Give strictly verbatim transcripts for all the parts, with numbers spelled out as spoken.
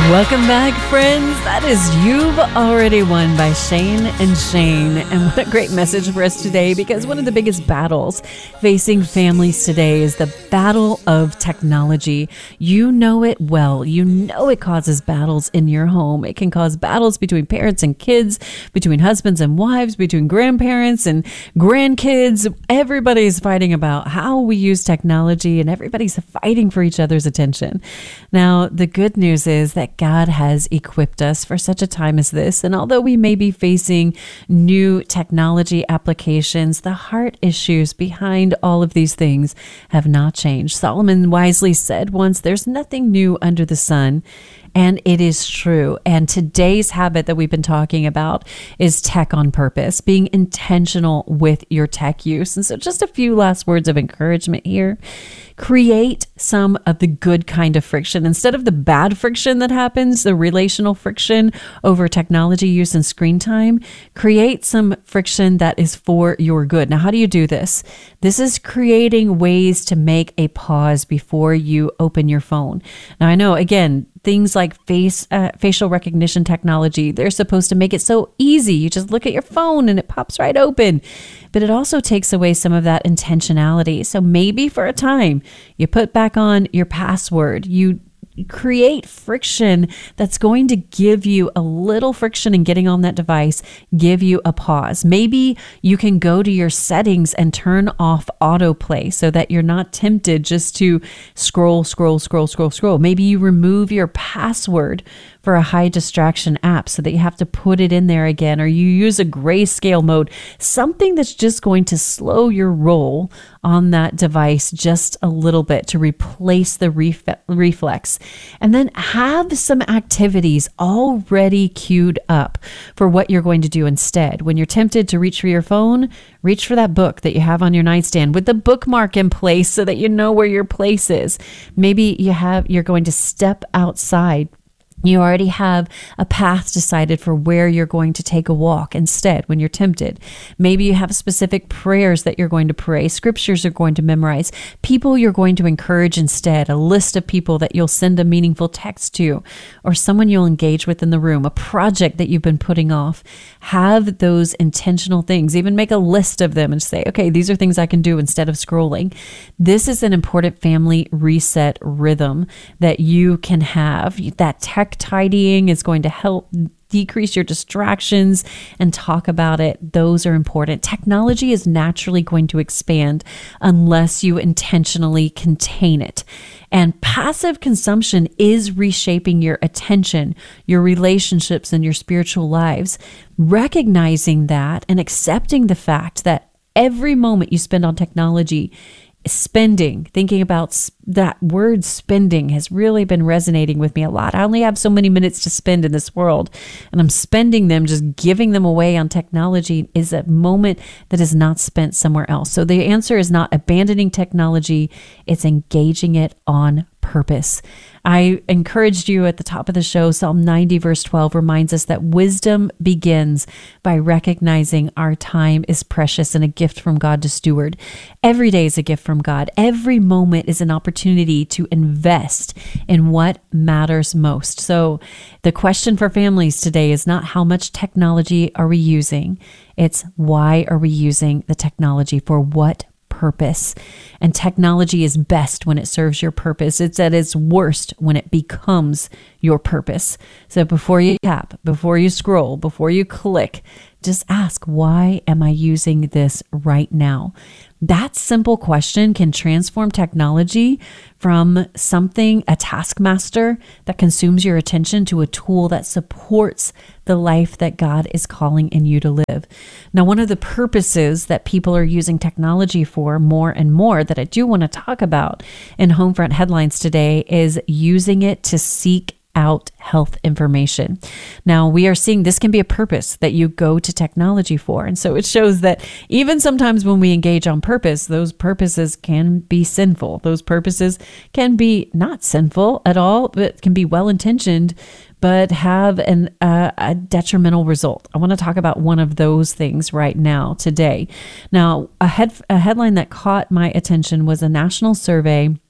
Welcome back, friends. That is You've Already Won by Shane and Shane. And what a great message for us today, because one of the biggest battles facing families today is the battle of technology. You know it well. You know it causes battles in your home. It can cause battles between parents and kids, between husbands and wives, between grandparents and grandkids. Everybody's fighting about how we use technology, and everybody's fighting for each other's attention. Now, the good news is that God has equipped us for such a time as this. And although we may be facing new technology applications, the heart issues behind all of these things have not changed. Solomon wisely said once, "There's nothing new under the sun." And it is true. And today's habit that we've been talking about is tech on purpose, being intentional with your tech use. And so just a few last words of encouragement here. Create some of the good kind of friction instead of the bad friction that happens, the relational friction over technology use and screen time. Create some friction that is for your good. Now, how do you do this? This is creating ways to make a pause before you open your phone. Now, I know, again, things like face uh, facial recognition technology, they're supposed to make it so easy. You just look at your phone and it pops right open. But it also takes away some of that intentionality. So maybe for a time, you put back on your password. You create friction that's going to give you a little friction in getting on that device, give you a pause. Maybe you can go to your settings and turn off autoplay so that you're not tempted just to scroll, scroll, scroll, scroll, scroll. Maybe you remove your password for a high distraction app so that you have to put it in there again, or you use a grayscale mode, something that's just going to slow your roll on that device just a little bit to replace the ref- reflex. And then have some activities already queued up for what you're going to do instead. When you're tempted to reach for your phone, reach for that book that you have on your nightstand with the bookmark in place so that you know where your place is. Maybe you have, you're going to step outside. You already have a path decided for where you're going to take a walk instead when you're tempted. Maybe you have specific prayers that you're going to pray, scriptures you're going to memorize, people you're going to encourage instead, a list of people that you'll send a meaningful text to, or someone you'll engage with in the room, a project that you've been putting off. Have those intentional things. Even make a list of them and say, okay, these are things I can do instead of scrolling. This is an important family reset rhythm that you can have. That tech tidying is going to help decrease your distractions and talk about it. Those are important. Technology is naturally going to expand unless you intentionally contain it. And passive consumption is reshaping your attention, your relationships, and your spiritual lives. Recognizing that and accepting the fact that every moment you spend on technology, spending, thinking about sp- that word spending has really been resonating with me a lot. I only have so many minutes to spend in this world, and I'm spending them, just giving them away on technology is a moment that is not spent somewhere else. So the answer is not abandoning technology, it's engaging it on purpose. I encouraged you at the top of the show. Psalm ninety verse twelve reminds us that wisdom begins by recognizing our time is precious and a gift from God to steward. Every day is a gift from God. Every moment is an opportunity to invest in what matters most. So the question for families today is not how much technology are we using? It's why are we using the technology, for what purpose? And technology is best when it serves your purpose. It's at its worst when it becomes your purpose. So before you tap, before you scroll, before you click, just ask, why am I using this right now? That simple question can transform technology from something, a taskmaster that consumes your attention, to a tool that supports the life that God is calling in you to live. Now, one of the purposes that people are using technology for more and more that I do want to talk about in Homefront Headlines today is using it to seek out health information. Now, we are seeing this can be a purpose that you go to technology for. And so it shows that even sometimes when we engage on purpose, those purposes can be sinful. Those purposes can be not sinful at all, but can be well-intentioned, but have an, uh, a detrimental result. I want to talk about one of those things right now today. Now, a, head, a headline that caught my attention was a national survey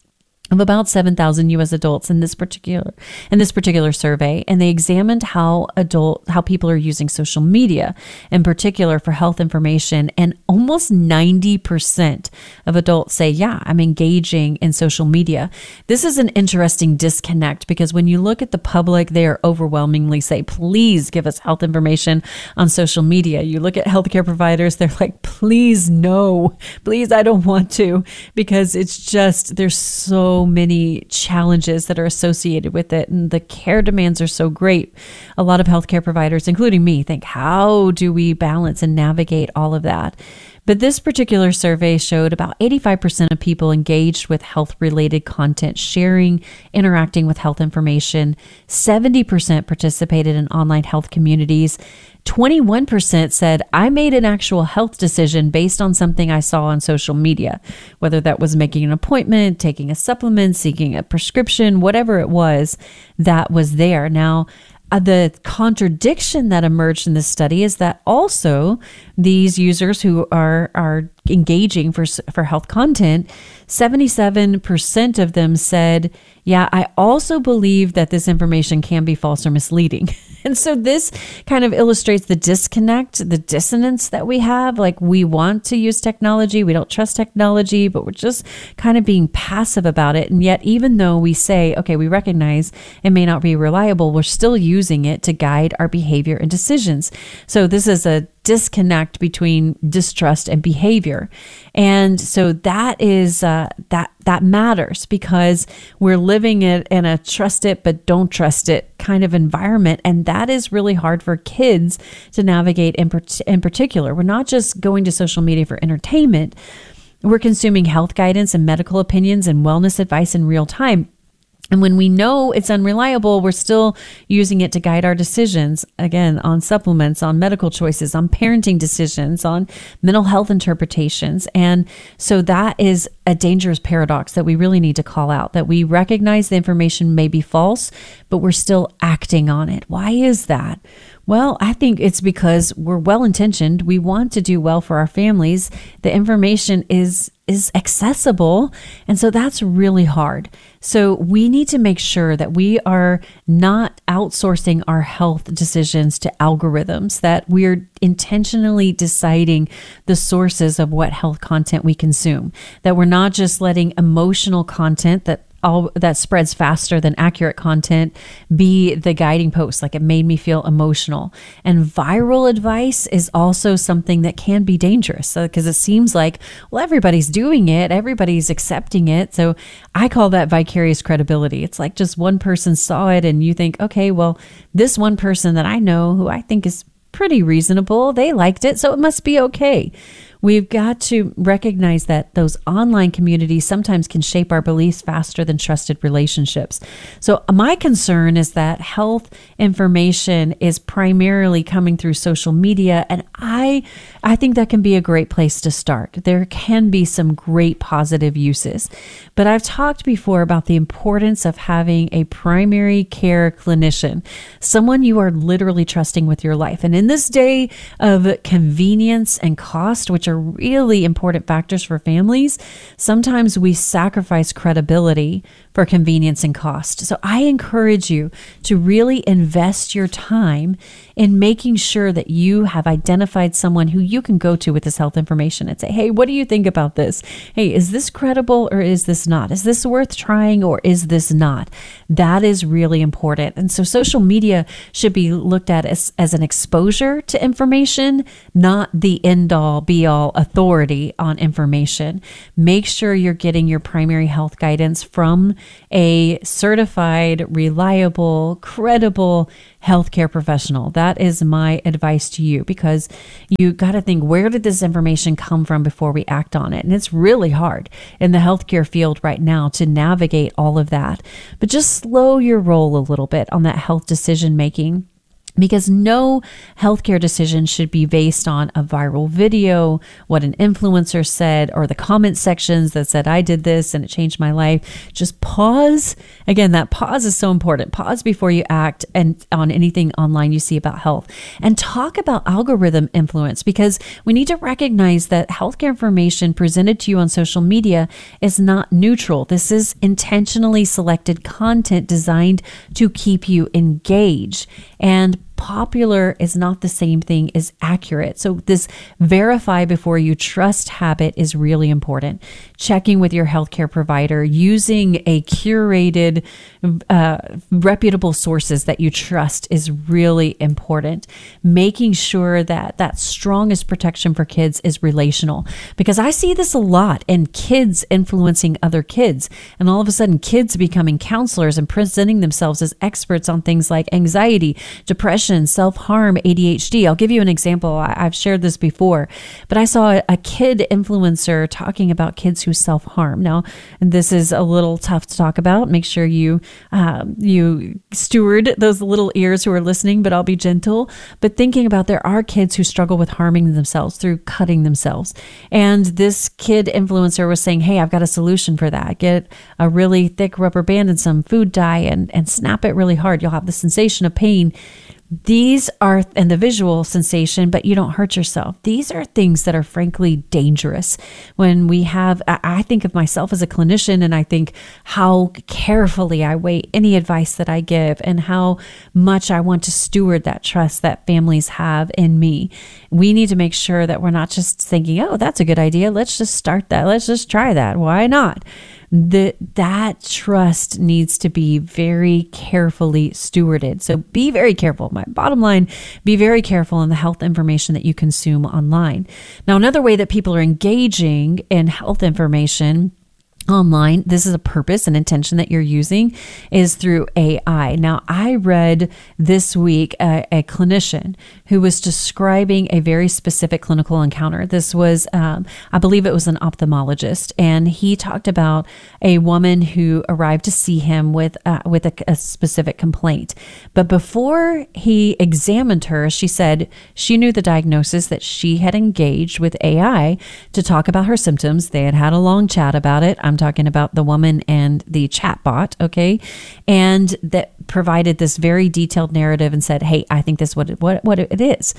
of about seven thousand U S adults in this particular in this particular survey, and they examined how adult how people are using social media in particular for health information, and almost ninety percent of adults say, yeah, I'm engaging in social media. This is an interesting disconnect because when you look at the public, they are overwhelmingly say, please give us health information on social media. You look at healthcare providers, they're like, please no, please, I don't want to, because it's just, there's so many challenges that are associated with it, and the care demands are so great. A lot of healthcare providers, including me, think, how do we balance and navigate all of that? But this particular survey showed about eighty-five percent of people engaged with health-related content, sharing, interacting with health information. seventy percent participated in online health communities. twenty-one percent said, I made an actual health decision based on something I saw on social media, whether that was making an appointment, taking a supplement, seeking a prescription, whatever it was that was there. Now, Uh, the contradiction that emerged in this study is that also these users who are are engaging for for health content, seventy-seven percent of them said, yeah, I also believe that this information can be false or misleading. And so this kind of illustrates the disconnect, the dissonance that we have. Like, we want to use technology, we don't trust technology, but we're just kind of being passive about it. And yet, even though we say, okay, we recognize it may not be reliable, we're still using it to guide our behavior and decisions. So this is a disconnect between distrust and behavior. And so that is uh, that that matters, because we're living it in a trust it but don't trust it kind of environment, and that is really hard for kids to navigate in, in particular. We're not just going to social media for entertainment. We're consuming health guidance and medical opinions and wellness advice in real time. And when we know it's unreliable, we're still using it to guide our decisions, again, on supplements, on medical choices, on parenting decisions, on mental health interpretations. And so that is a dangerous paradox that we really need to call out, that we recognize the information may be false, but we're still acting on it. Why is that? Well, I think it's because we're well-intentioned. We want to do well for our families. The information is is accessible, and so that's really hard. So we need to make sure that we are not outsourcing our health decisions to algorithms, that we're intentionally deciding the sources of what health content we consume, that we're not just letting emotional content that all that spreads faster than accurate content be the guiding post. Like, it made me feel emotional. And viral advice is also something that can be dangerous, because it seems like, well, everybody's doing it, everybody's accepting it. So I call that vicarious credibility. It's like just one person saw it and you think, okay, well, this one person that I know who I think is pretty reasonable, they liked it, so it must be okay. We've got to recognize that those online communities sometimes can shape our beliefs faster than trusted relationships. So my concern is that health information is primarily coming through social media, and I I think that can be a great place to start. There can be some great positive uses. But I've talked before about the importance of having a primary care clinician, someone you are literally trusting with your life. And in this day of convenience and cost, which are really important factors for families, sometimes we sacrifice credibility for convenience and cost. So I encourage you to really invest your time in making sure that you have identified someone who you can go to with this health information and say, hey, what do you think about this? Hey, is this credible or is this not? Is this worth trying or is this not? That is really important. And so social media should be looked at as, as an exposure to information, not the end-all, be-all authority on information. Make sure you're getting your primary health guidance from a certified, reliable, credible healthcare professional. That is my advice to you, because you got to think, where did this information come from before we act on it? And it's really hard in the healthcare field right now to navigate all of that. But just slow your roll a little bit on that health decision making. Because no healthcare decision should be based on a viral video, what an influencer said, or the comment sections that said, I did this and it changed my life. Just pause. Again, that pause is so important. Pause before you act and on anything online you see about health. And talk about algorithm influence, because we need to recognize that healthcare information presented to you on social media is not neutral. This is intentionally selected content designed to keep you engaged. And popular is not the same thing as accurate. So this verify before you trust habit is really important. Checking with your healthcare provider, using a curated, uh, reputable sources that you trust is really important. Making sure that that strongest protection for kids is relational, because I see this a lot in kids influencing other kids, and all of a sudden kids becoming counselors and presenting themselves as experts on things like anxiety, depression, self-harm, A D H D. I'll give you an example. I, I've shared this before, but I saw a, a kid influencer talking about kids who self-harm. Now, this is a little tough to talk about. Make sure you um, you steward those little ears who are listening, but I'll be gentle. But thinking about, there are kids who struggle with harming themselves through cutting themselves. And this kid influencer was saying, hey, I've got a solution for that. Get a really thick rubber band and some food dye and, and snap it really hard. You'll have the sensation of pain. These are, and the visual sensation, but you don't hurt yourself. These are things that are frankly dangerous. When we have, I think of myself as a clinician, and I think how carefully I weigh any advice that I give and how much I want to steward that trust that families have in me. We need to make sure that we're not just thinking, oh, that's a good idea. Let's just start that. Let's just try that. Why not? The, that trust needs to be very carefully stewarded. So be very careful. My bottom line, be very careful in the health information that you consume online. Now, another way that people are engaging in health information online, this is a purpose and intention that you're using, is through A I. Now, I read this week a, a clinician who was describing a very specific clinical encounter. This was, um, I believe it was an ophthalmologist, and he talked about a woman who arrived to see him with uh, with a, a specific complaint. But before he examined her, she said she knew the diagnosis, that she had engaged with A I to talk about her symptoms. They had had a long chat about it. I'm talking about the woman and the chatbot, okay? And that provided this very detailed narrative and said, hey, I think this is what it, what, what it is.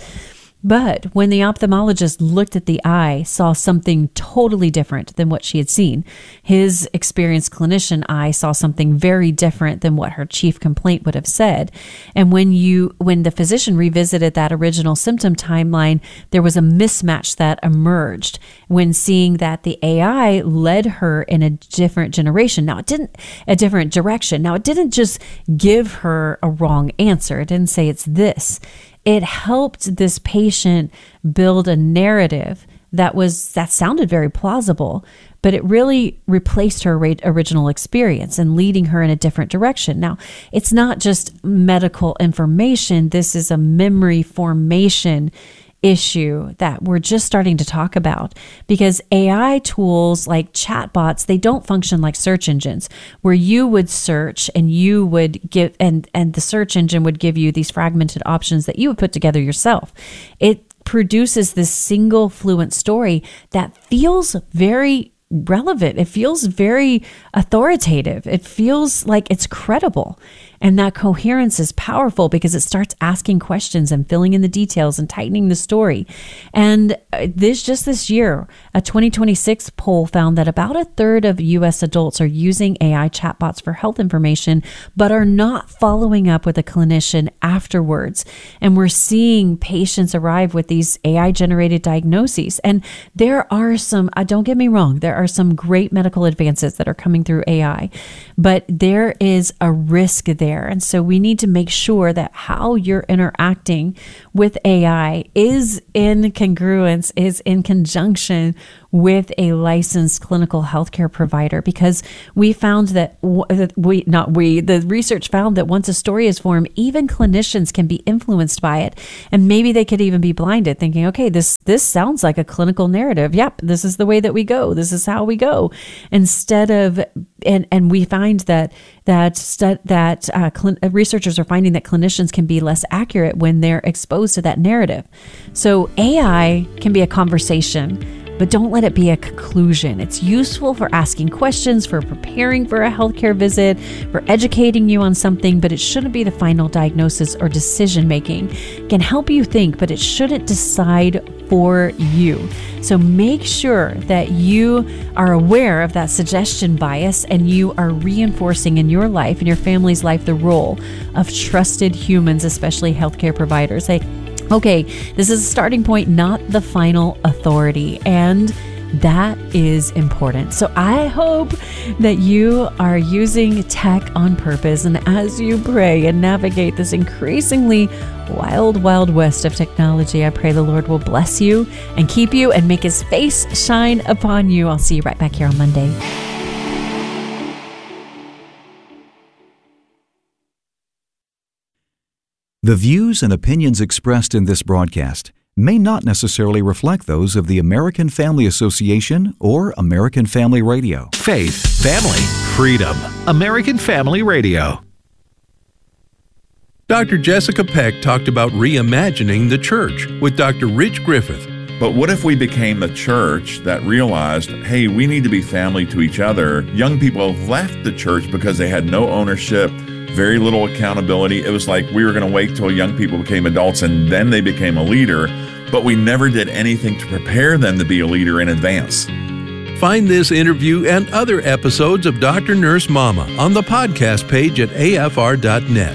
But when the ophthalmologist looked at the eye, saw something totally different than what she had seen. His experienced clinician eye saw something very different than what her chief complaint would have said. And when you, when the physician revisited that original symptom timeline, there was a mismatch that emerged when seeing that the A I led her in a different generation. Now, it didn't, a different direction. Now, it didn't just give her a wrong answer. It didn't say it's this. It helped this patient build a narrative that was, that sounded very plausible, but it really replaced her original experience and leading her in a different direction. Now, it's not just medical information. This is a memory formation issue that we're just starting to talk about, because A I tools like chatbots, they don't function like search engines where you would search and you would give, and, and the search engine would give you these fragmented options that you would put together yourself. It produces this single fluent story that feels very relevant. It feels very authoritative. It feels like it's credible. And that coherence is powerful because it starts asking questions and filling in the details and tightening the story. And this just this year, a twenty twenty-six poll found that about a third of U S adults are using A I chatbots for health information, but are not following up with a clinician afterwards. And we're seeing patients arrive with these A I-generated diagnoses. And there are some, uh, don't get me wrong, there are some great medical advances that are coming through A I, but there is a risk there. And so we need to make sure that how you're interacting with A I is in congruence, is in conjunction with a licensed clinical healthcare provider, because we found that we, not we, the research found that once a story is formed, even clinicians can be influenced by it. And maybe they could even be blinded, thinking, okay, this, this sounds like a clinical narrative. Yep, this is the way that we go. This is how we go. Instead of, and, and we find that, that, that uh, cl- researchers are finding that clinicians can be less accurate when they're exposed to that narrative. So A I can be a conversation, but don't let it be a conclusion. It's useful for asking questions, for preparing for a healthcare visit, for educating you on something, but it shouldn't be the final diagnosis or decision making. It can help you think, but it shouldn't decide for you. So make sure that you are aware of that suggestion bias and you are reinforcing in your life, in your family's life, the role of trusted humans, especially healthcare providers. Like, okay, this is a starting point, not the final authority. And that is important. So I hope that you are using tech on purpose. And as you pray and navigate this increasingly wild, wild west of technology, I pray the Lord will bless you and keep you and make his face shine upon you. I'll see you right back here on Monday. The views and opinions expressed in this broadcast may not necessarily reflect those of the American Family Association or American Family Radio. Faith, family, freedom. American Family Radio. Doctor Jessica Peck talked about reimagining the church with Doctor Rich Griffith. But what if we became a church that realized, hey, we need to be family to each other? Young people have left the church because they had no ownership, very little accountability. It was like we were going to wait till young people became adults and then they became a leader, but we never did anything to prepare them to be a leader in advance. Find this interview and other episodes of Doctor Nurse Mama on the podcast page at A F R dot net.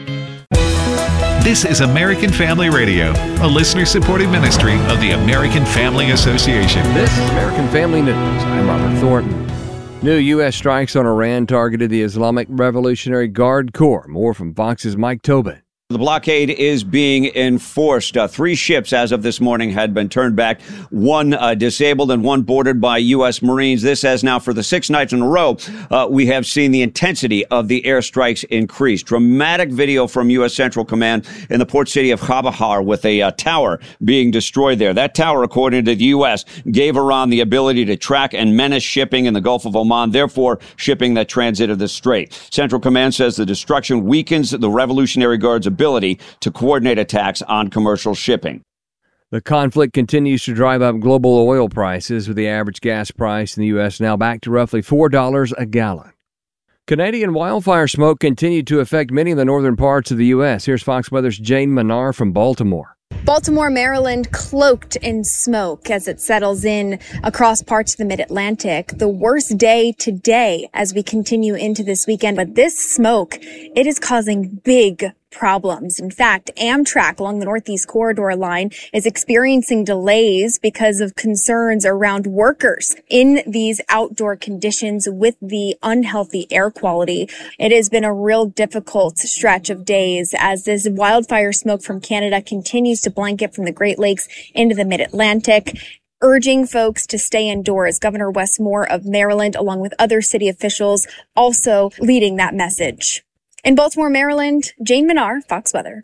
This is American Family Radio, a listener-supported ministry of the American Family Association. This is American Family News. I'm Robert Thornton. New U S strikes on Iran targeted the Islamic Revolutionary Guard Corps. More from Fox's Mike Tobin. The blockade is being enforced. Uh, three ships, as of this morning, had been turned back, one uh, disabled and one boarded by U S Marines. This has now, for the sixth night in a row, uh, we have seen the intensity of the airstrikes increase. Dramatic video from U S Central Command in the port city of Chabahar with a uh, tower being destroyed there. That tower, according to the U S, gave Iran the ability to track and menace shipping in the Gulf of Oman, therefore shipping that transited the strait. Central Command says the destruction weakens the Revolutionary Guard's ability ability to coordinate attacks on commercial shipping. The conflict continues to drive up global oil prices, with the average gas price in the U S now back to roughly four dollars a gallon. Canadian wildfire smoke continued to affect many of the northern parts of the U S. Here's Fox Weather's Jane Menard from Baltimore. Baltimore, Maryland, cloaked in smoke as it settles in across parts of the mid-Atlantic. The worst day today as we continue into this weekend. But this smoke, it is causing big problems. In fact, Amtrak along the Northeast Corridor line is experiencing delays because of concerns around workers in these outdoor conditions with the unhealthy air quality. It has been a real difficult stretch of days as this wildfire smoke from Canada continues to blanket from the Great Lakes into the mid-Atlantic, urging folks to stay indoors. Governor Wes Moore of Maryland, along with other city officials, also leading that message. In Baltimore, Maryland, Jane Menard, Fox Weather.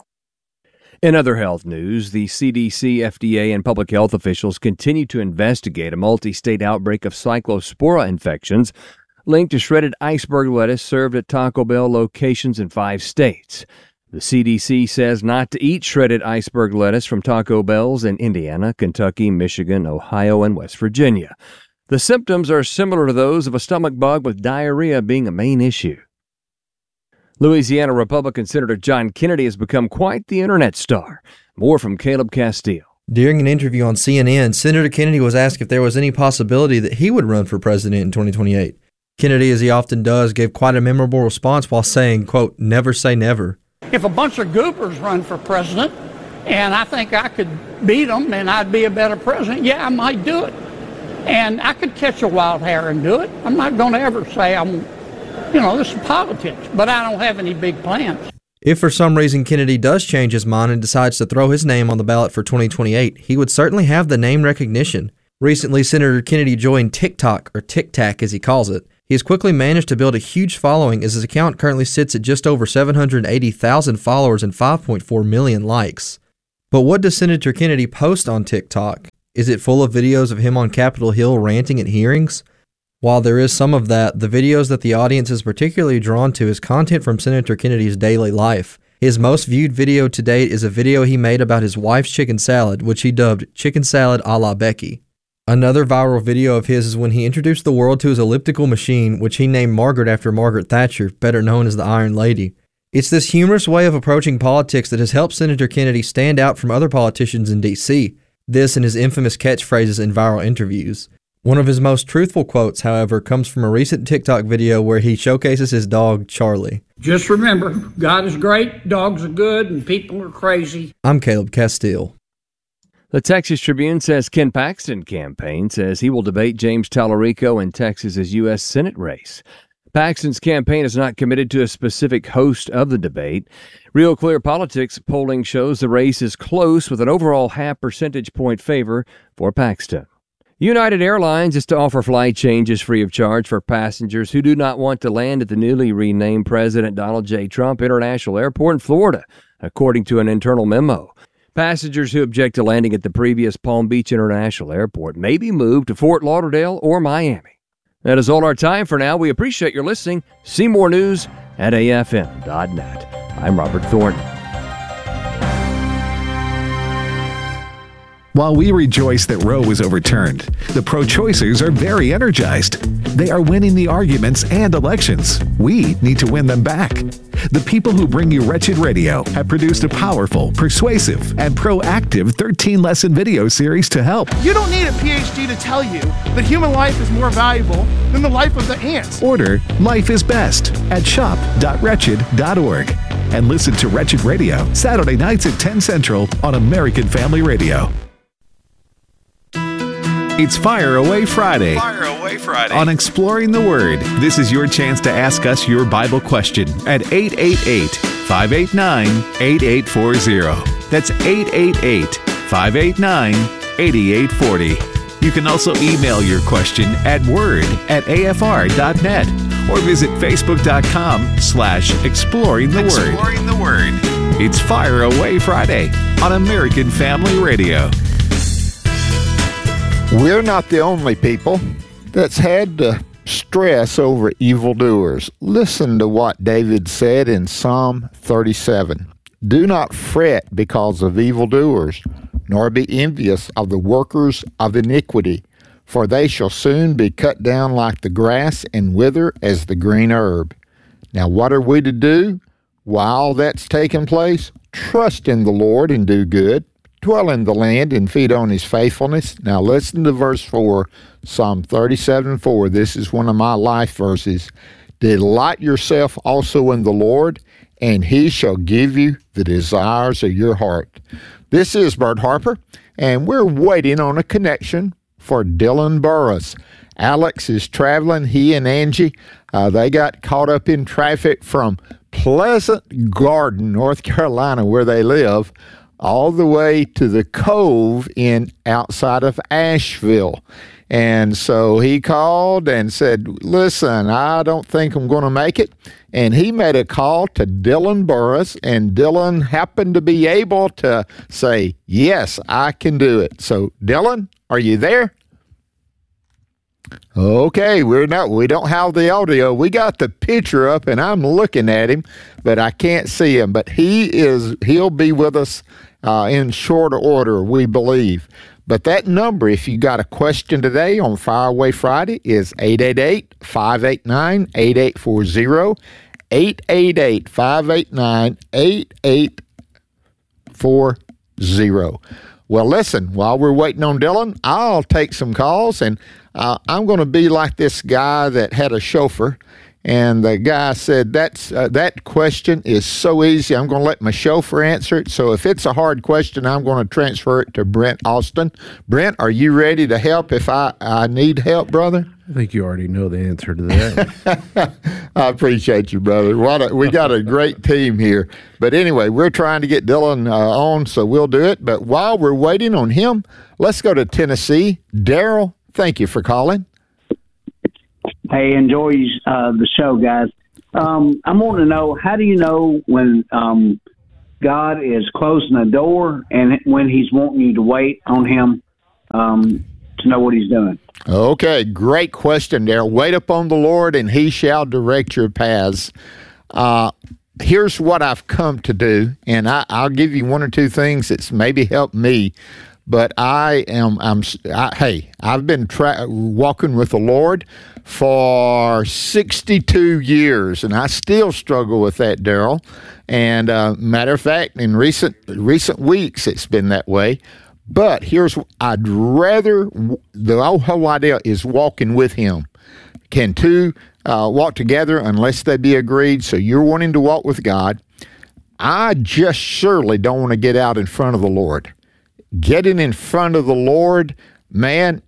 In other health news, the C D C, F D A, and public health officials continue to investigate a multi-state outbreak of cyclospora infections linked to shredded iceberg lettuce served at Taco Bell locations in five states. The C D C says not to eat shredded iceberg lettuce from Taco Bells in Indiana, Kentucky, Michigan, Ohio, and West Virginia. The symptoms are similar to those of a stomach bug, with diarrhea being a main issue. Louisiana Republican Senator John Kennedy has become quite the internet star. More from Caleb Castile. During an interview on C N N, Senator Kennedy was asked if there was any possibility that he would run for president in twenty twenty-eight. Kennedy, as he often does, gave quite a memorable response while saying, quote, "Never say never." If a bunch of goobers run for president and I think I could beat them and I'd be a better president, yeah, I might do it. And I could catch a wild hare and do it. I'm not going to ever say I'm, you know, this is politics, but I don't have any big plans. If for some reason Kennedy does change his mind and decides to throw his name on the ballot for twenty twenty-eight, he would certainly have the name recognition. Recently, Senator Kennedy joined TikTok, or TikTok as he calls it. He has quickly managed to build a huge following as his account currently sits at just over seven hundred eighty thousand followers and five point four million likes. But what does Senator Kennedy post on TikTok? Is it full of videos of him on Capitol Hill ranting at hearings? While there is some of that, the videos that the audience is particularly drawn to is content from Senator Kennedy's daily life. His most viewed video to date is a video he made about his wife's chicken salad, which he dubbed Chicken Salad a la Becky. Another viral video of his is when he introduced the world to his elliptical machine, which he named Margaret after Margaret Thatcher, better known as the Iron Lady. It's this humorous way of approaching politics that has helped Senator Kennedy stand out from other politicians in D C, this and his infamous catchphrases in viral interviews. One of his most truthful quotes, however, comes from a recent TikTok video where he showcases his dog, Charlie. Just remember, God is great, dogs are good, and people are crazy. I'm Caleb Castile. The Texas Tribune says Ken Paxton campaign says he will debate James Tallarico in Texas's U S Senate race. Paxton's campaign is not committed to a specific host of the debate. Real Clear Politics polling shows the race is close with an overall half percentage point favor for Paxton. United Airlines is to offer flight changes free of charge for passengers who do not want to land at the newly renamed President Donald J. Trump International Airport in Florida, according to an internal memo. Passengers who object to landing at the previous Palm Beach International Airport may be moved to Fort Lauderdale or Miami. That is all our time for now. We appreciate your listening. See more news at A F M dot net. I'm Robert Thornton. While we rejoice that Roe was overturned, the pro-choicers are very energized. They are winning the arguments and elections. We need to win them back. The people who bring you Wretched Radio have produced a powerful, persuasive, and proactive thirteen-lesson video series to help. You don't need a P H D to tell you that human life is more valuable than the life of the ants. Order Life is Best at shop dot wretched dot org and listen to Wretched Radio Saturday nights at ten Central on American Family Radio. It's Fire Away Friday. Fire Away Friday. On Exploring the Word, this is your chance to ask us your Bible question at eight eight eight, five eight nine, eight eight four zero. That's eight eight eight, five eight nine, eight eight four zero. You can also email your question at word at A F R dot net or visit facebook.com slash exploring the word. Exploring the Word. It's Fire Away Friday on American Family Radio. We're not the only people that's had to stress over evildoers. Listen to what David said in Psalm thirty-seven. Do not fret because of evildoers, nor be envious of the workers of iniquity, for they shall soon be cut down like the grass and wither as the green herb. Now what are we to do while that's taking place? Trust in the Lord and do good. Dwell in the land and feed on his faithfulness. Now listen to verse four, Psalm thirty-seven four. This is one of my life verses. Delight yourself also in the Lord, and he shall give you the desires of your heart. This is Bert Harper, and we're waiting on a connection for Dylan Burris. Alex is traveling. He and Angie, uh, they got caught up in traffic from Pleasant Garden, North Carolina, where they live, all the way to the Cove in outside of Asheville. And so he called and said, listen, I don't think I'm going to make it. And he made a call to Dylan Burris, and Dylan happened to be able to say, yes, I can do it. So Dylan, are you there? Okay, we're not, we don't have the audio. We got the picture up and I'm looking at him, but I can't see him. But he is, he'll be with us uh, in short order, we believe. But that number, if you got a question today on Fire Away Friday, is eight eight eight, five eight nine, eight eight four zero, eight eight eight, five eight nine, eight eight four zero. Well, listen, while we're waiting on Dylan, I'll take some calls, and uh, I'm going to be like this guy that had a chauffeur, and the guy said, "That's uh, that question is so easy, I'm going to let my chauffeur answer it. So if it's a hard question, I'm going to transfer it to Brent Austin." Brent, are you ready to help if I, I need help, brother? I think you already know the answer to that. I appreciate you, brother. What a, we got a great team here. But anyway, we're trying to get Dylan uh, on, so we'll do it. But while we're waiting on him, let's go to Tennessee. Daryl, thank you for calling. Hey, enjoy uh, the show, guys. Um, I want to know, how do you know when um, God is closing a door and when he's wanting you to wait on him um, to know what he's doing? Okay, great question, Daryl. Wait upon the Lord, and he shall direct your paths. Uh, here's what I've come to do, and I, I'll give you one or two things that's maybe helped me. But I am, I'm, I, hey, I've been tra- walking with the Lord for sixty-two years, and I still struggle with that, Daryl. And uh, matter of fact, in recent recent weeks, it's been that way. But here's, I'd rather, the whole idea is walking with him. Can two uh, walk together unless they be agreed? So you're wanting to walk with God. I just surely don't want to get out in front of the Lord. Getting in front of the Lord, man,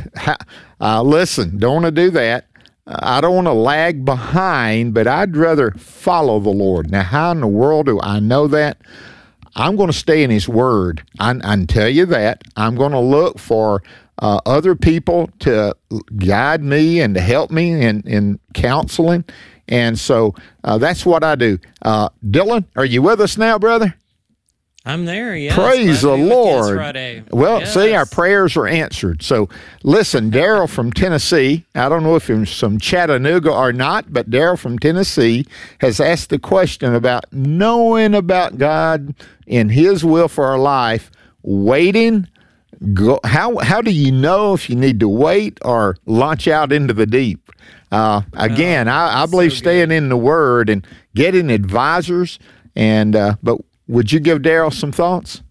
uh, listen, don't want to do that. I don't want to lag behind, but I'd rather follow the Lord. Now, how in the world do I know that? I'm going to stay in his word. I, I can tell you that. I'm going to look for uh, other people to guide me and to help me in, in counseling. And so uh, that's what I do. Uh, Dylan, are you with us now, brother? I'm there, yes. Praise the Lord. Friday. Well, yes. See, our prayers are answered. So, listen, Daryl from Tennessee, I don't know if he's from Chattanooga or not, but Daryl from Tennessee has asked the question about knowing about God and his will for our life, waiting. Go, how, how do you know if you need to wait or launch out into the deep? Uh, again, oh, I, I believe so staying in the Word and getting advisors, and uh, but would you give Daryl some thoughts?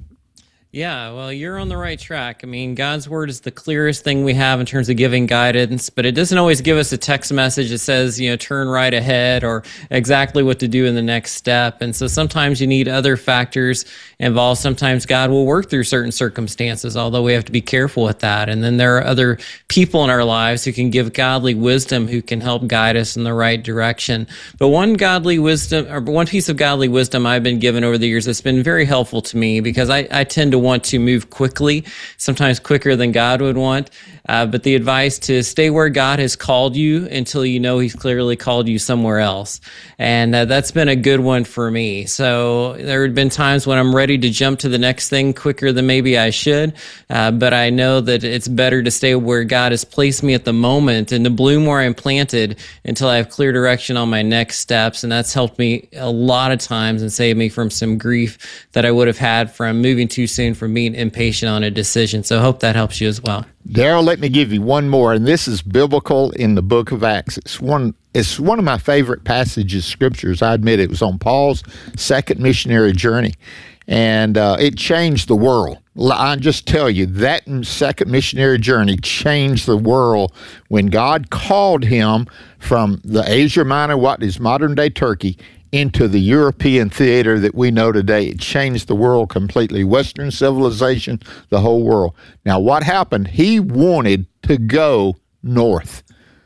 Yeah, well, you're on the right track. I mean, God's word is the clearest thing we have in terms of giving guidance, but it doesn't always give us a text message that says, you know, turn right ahead or exactly what to do in the next step. And so sometimes you need other factors involved. Sometimes God will work through certain circumstances, although we have to be careful with that. And then there are other people in our lives who can give godly wisdom, who can help guide us in the right direction. But one godly wisdom, or one piece of godly wisdom I've been given over the years that's been very helpful to me, because I, I tend to want to move quickly, sometimes quicker than God would want. Uh, but the advice to stay where God has called you until you know he's clearly called you somewhere else. And uh, that's been a good one for me. So there have been times when I'm ready to jump to the next thing quicker than maybe I should. Uh, but I know that it's better to stay where God has placed me at the moment and to bloom where I'm planted until I have clear direction on my next steps. And that's helped me a lot of times and saved me from some grief that I would have had from moving too soon, from being impatient on a decision. So I hope that helps you as well. Daryl, let me give you one more, and this is biblical in the book of Acts. It's one it's one of my favorite passages, scriptures. I admit it was on Paul's second missionary journey, and uh, it changed the world. I just tell you, that second missionary journey changed the world when God called him from the Asia Minor, what is modern-day Turkey, into the European theater that we know today. It changed the world completely. Western civilization, the whole world. Now, what happened? He wanted to go north.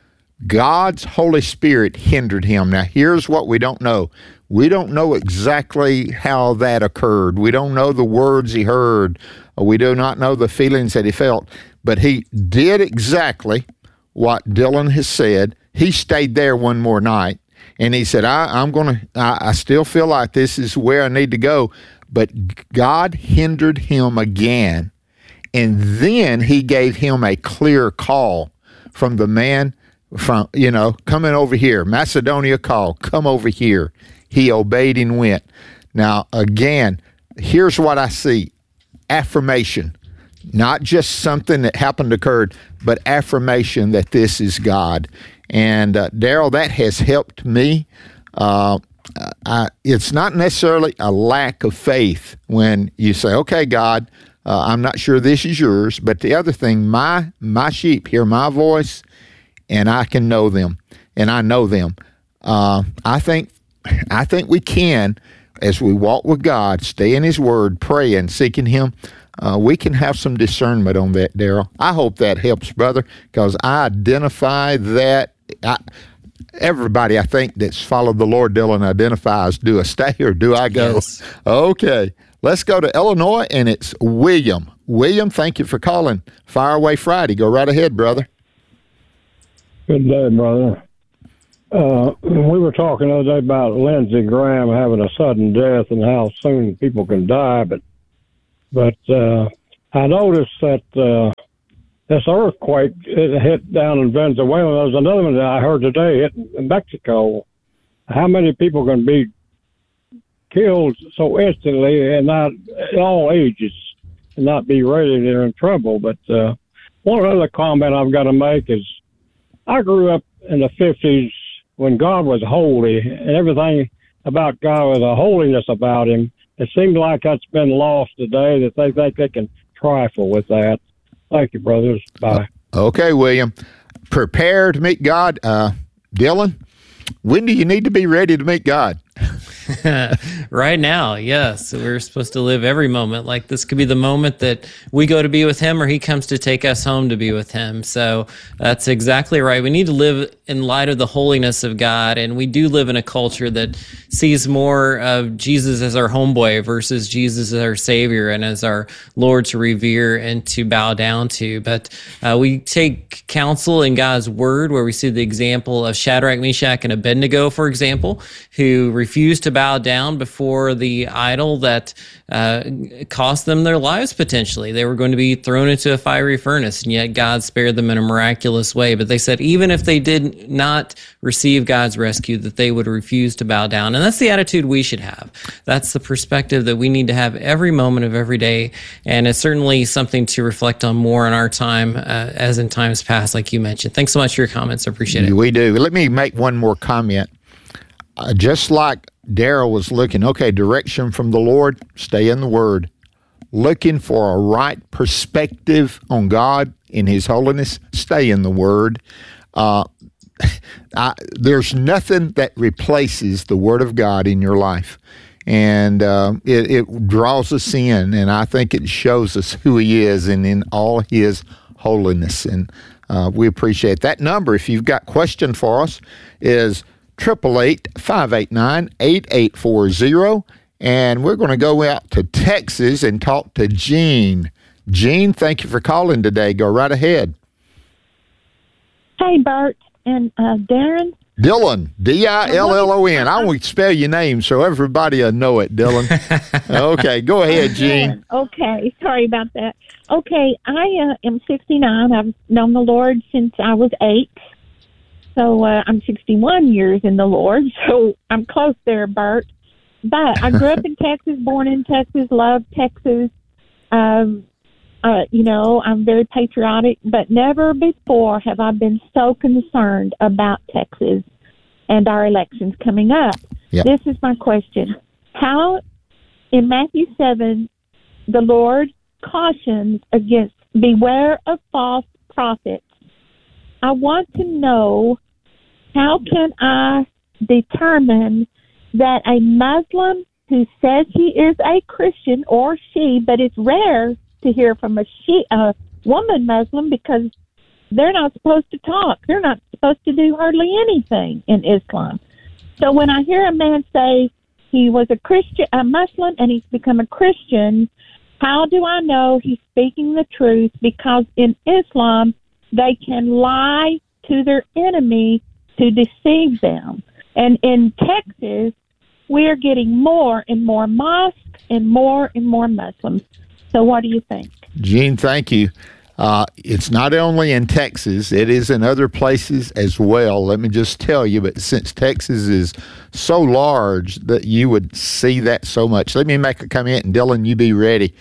God's Holy Spirit hindered him. Now, here's what we don't know. We don't know exactly how that occurred. We don't know the words he heard. We do not know the feelings that he felt. But he did exactly what Dylan has said. He stayed there one more night. And he said, I, I'm going to, I still feel like this is where I need to go. But God hindered him again. And then he gave him a clear call from the man from, you know, coming over here. Macedonia call, come over here. He obeyed and went. Now, again, here's what I see. Affirmation. Not just something that happened occurred, but affirmation that this is God. And uh, Daryl, that has helped me. Uh, I, it's not necessarily a lack of faith when you say, okay, God, uh, I'm not sure this is yours. But the other thing, my my sheep hear my voice, and I can know them, and I know them. Uh, I think I think we can, as we walk with God, stay in his word, pray and seeking him. uh, we can have some discernment on that, Daryl. I hope that helps, brother, because I identify that. I, everybody, I think, that's followed the Lord, Dylan, identifies, do I stay or do I go? Yes. Okay, let's go to Illinois, and it's William. William, thank you for calling Fire Away Friday. Go right ahead, brother. Good day, brother. Uh, we were talking the other day about Lindsey Graham having a sudden death and how soon people can die, but but uh, I noticed that uh, this earthquake it hit down in Venezuela. There's another one that I heard today hit in Mexico. How many people can be killed so instantly and not at all ages and not be ready they're in trouble? But uh, one other comment I've got to make is I grew up in the fifties when God was holy, and everything about God was a holiness about him. It seems like that's been lost today, that they think they can trifle with that. Thank you, brothers. Bye. Okay, William. Prepare to meet God. Uh, Dylan, when do you need to be ready to meet God? Right now, yes. We're supposed to live every moment. Like this could be the moment that we go to be with him or he comes to take us home to be with him. So that's exactly right. We need to live in light of the holiness of God. And we do live in a culture that sees more of Jesus as our homeboy versus Jesus as our Savior and as our Lord to revere and to bow down to. But uh, we take counsel in God's word, where we see the example of Shadrach, Meshach, and Abednego, for example, who refused to bow down before the idol that uh, cost them their lives potentially. They were going to be thrown into a fiery furnace, and yet God spared them in a miraculous way. But they said even if they did not receive God's rescue, that they would refuse to bow down. And that's the attitude we should have. That's the perspective that we need to have every moment of every day. And it's certainly something to reflect on more in our time uh, as in times past, like you mentioned. Thanks so much for your comments. I appreciate it. We do. Let me make one more comment. Uh, just like Daryl was looking, okay, direction from the Lord, stay in the Word. Looking for a right perspective on God in His holiness, stay in the Word. Uh, I, there's nothing that replaces the Word of God in your life. And uh, it, it draws us in, and I think it shows us who He is and in all His holiness. And uh, we appreciate that. Number, if you've got a question for us, is eight eight eight, five eight nine, eight eight four zero. And we're going to go out to Texas and talk to Gene. Gene, thank you for calling today. Go right ahead. Hey, Bert and uh, Darren. Dylan, D I L L O N. I won't spell your name so everybody will know it, Dylan. Okay, go ahead, Gene. Okay, sorry about that. Okay, I uh, am sixty-nine. I've known the Lord since I was eight. So uh, I'm sixty-one years in the Lord, so I'm close there, Bert. But I grew up in Texas, born in Texas, love Texas. Um, uh, you know, I'm very patriotic, but never before have I been so concerned about Texas and our elections coming up. Yep. This is my question. How, in Matthew seven, the Lord cautions against beware of false prophets. I want to know, how can I determine that a Muslim who says he is a Christian, or she, but it's rare to hear from a she, a woman Muslim, because they're not supposed to talk. They're not supposed to do hardly anything in Islam. So when I hear a man say he was a Christian, a Muslim, and he's become a Christian, how do I know he's speaking the truth? Because in Islam, they can lie to their enemy to deceive them. And in Texas, we're getting more and more mosques and more and more Muslims. So what do you think? Gene, thank you. Uh, it's not only in Texas, it is in other places as well. Let me just tell you, but since Texas is so large that you would see that so much. Let me make a comment, and Dylan, you be ready.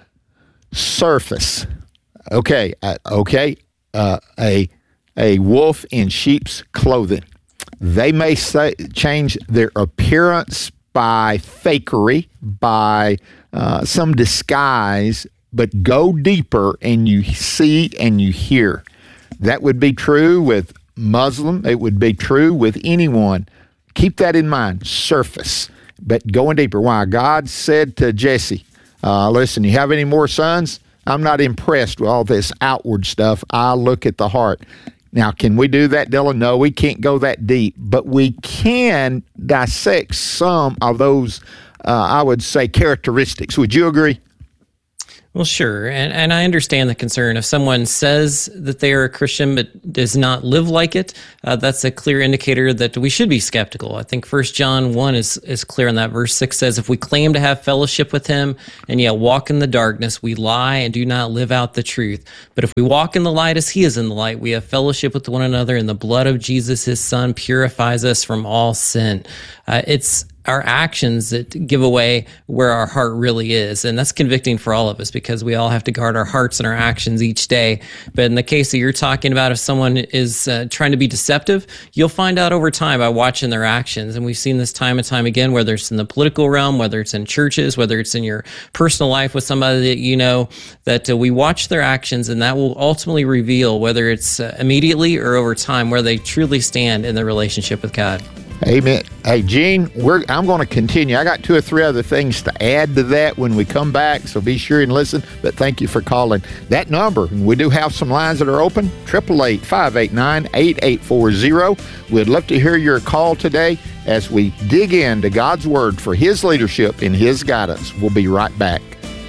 Surface. Okay, uh, okay. Uh, a a wolf in sheep's clothing. They may say, change their appearance by fakery, by uh, some disguise, but go deeper and you see and you hear. That would be true with Muslim. It would be true with anyone. Keep that in mind. Surface, but going deeper. Why? God said to Jesse, Uh, listen, you have any more sons? I'm not impressed with all this outward stuff. I look at the heart. Now, can we do that, Dylan? No, we can't go that deep, but we can dissect some of those, uh, I would say, characteristics. Would you agree? Well, sure. And and I understand the concern. If someone says that they are a Christian but does not live like it, uh, that's a clear indicator that we should be skeptical. I think First John one is, is clear on that. Verse six says, if we claim to have fellowship with him and yet walk in the darkness, we lie and do not live out the truth. But if we walk in the light as he is in the light, we have fellowship with one another, and the blood of Jesus, his son, purifies us from all sin. Uh, it's our actions that give away where our heart really is. And that's convicting for all of us because we all have to guard our hearts and our actions each day. But in the case that you're talking about, if someone is uh, trying to be deceptive, you'll find out over time by watching their actions. And we've seen this time and time again, whether it's in the political realm, whether it's in churches, whether it's in your personal life with somebody that you know, that uh, we watch their actions, and that will ultimately reveal whether it's uh, immediately or over time where they truly stand in their relationship with God. Amen. Hey, Gene, we're, I'm going to continue. I got two or three other things to add to that when we come back, so be sure and listen. But thank you for calling. That number, we do have some lines that are open, eight eight eight, five eight nine, eight eight four zero. We'd love to hear your call today as we dig into God's Word for His leadership and His guidance. We'll be right back.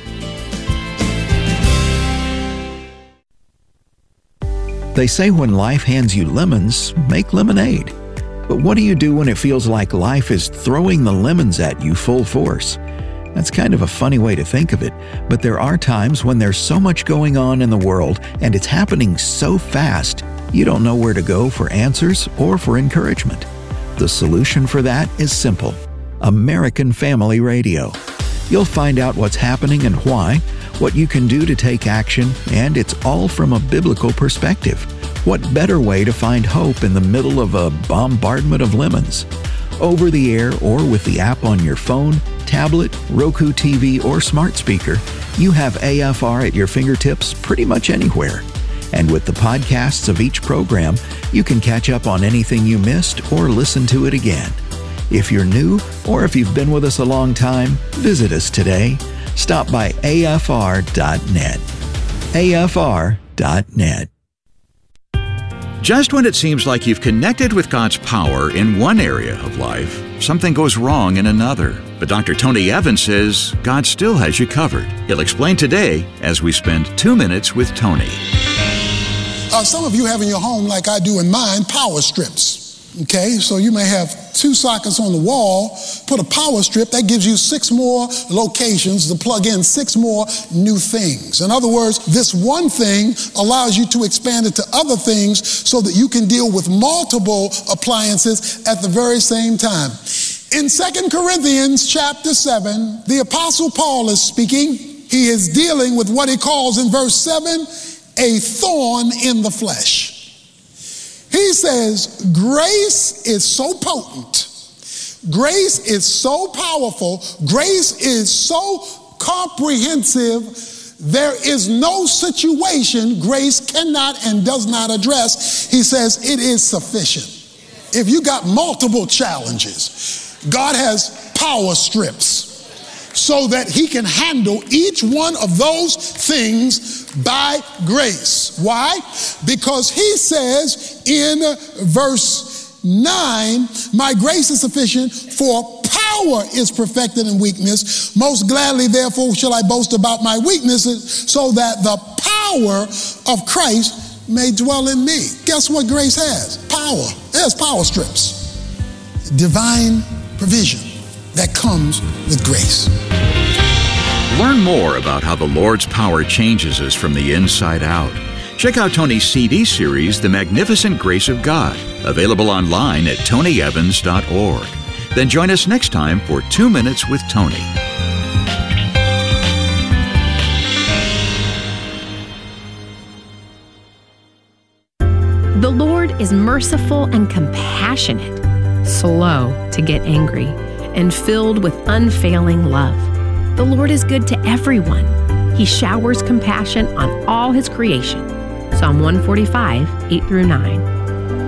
They say when life hands you lemons, make lemonade. But what do you do when it feels like life is throwing the lemons at you full force? That's kind of a funny way to think of it, but there are times when there's so much going on in the world and it's happening so fast, you don't know where to go for answers or for encouragement. The solution for that is simple: American Family Radio. You'll find out what's happening and why, what you can do to take action, and it's all from a biblical perspective. What better way to find hope in the middle of a bombardment of lemons? Over the air or with the app on your phone, tablet, Roku T V, or smart speaker, you have A F R at your fingertips pretty much anywhere. And with the podcasts of each program, you can catch up on anything you missed or listen to it again. If you're new or if you've been with us a long time, visit us today. Stop by A F R dot net. A F R dot net. Just when it seems like you've connected with God's power in one area of life, something goes wrong in another. But Doctor Tony Evans says God still has you covered. He'll explain today as we spend two minutes with Tony. Uh, some of you have in your home, like I do in mine, power strips. Okay, so you may have two sockets on the wall, put a power strip, that gives you six more locations to plug in six more new things. In other words, this one thing allows you to expand it to other things so that you can deal with multiple appliances at the very same time. In Second Corinthians chapter seven, the Apostle Paul is speaking. He is dealing with what he calls in verse seven, a thorn in the flesh. He says, grace is so potent, grace is so powerful, grace is so comprehensive, there is no situation grace cannot and does not address. He says it is sufficient. If you got multiple challenges, God has power strips so that he can handle each one of those things by grace. Why? Because he says in verse nine, my grace is sufficient, for power is perfected in weakness. Most gladly, therefore, shall I boast about my weaknesses, so that the power of Christ may dwell in me. Guess what grace has? Power. It has power strips. Divine provision that comes with grace. Learn more about how the Lord's power changes us from the inside out. Check out Tony's C D series, The Magnificent Grace of God, available online at tony evans dot org. Then join us next time for Two Minutes with Tony. The Lord is merciful and compassionate, slow to get angry, and filled with unfailing love. The Lord is good to everyone. He showers compassion on all his creation. Psalm one forty-five, eight through nine.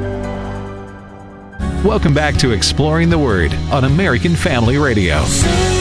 Welcome back to Exploring the Word on American Family Radio.